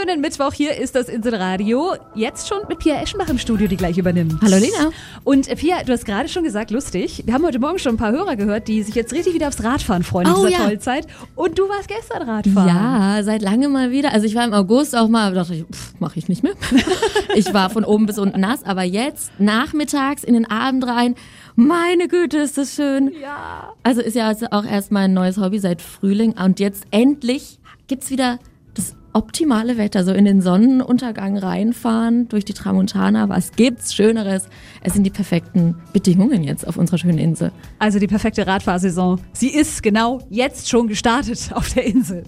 schönen Mittwoch. Hier ist das Inselradio. Jetzt schon mit Pia Eschenbach im Studio, die gleich übernimmt. Hallo Lena. Und Pia, du hast gerade schon gesagt, lustig. Wir haben heute Morgen schon ein paar Hörer gehört, die sich jetzt richtig wieder aufs Radfahren freuen in dieser Tollzeit. Und du warst gestern Radfahren. Ja, seit langem mal wieder. Also ich war im August auch mal, dachte ich, mache ich nicht mehr. Ich war von oben bis unten nass, aber jetzt nachmittags in den Abend rein, meine Güte, ist das schön. Ja. Also ist ja auch erst mein neues Hobby seit Frühling und jetzt endlich gibt's wieder das optimale Wetter, so in den Sonnenuntergang reinfahren, durch die Tramontana. Was gibt's Schöneres? Es sind die perfekten Bedingungen jetzt auf unserer schönen Insel. Also die perfekte Radfahrsaison. Sie ist genau jetzt schon gestartet auf der Insel.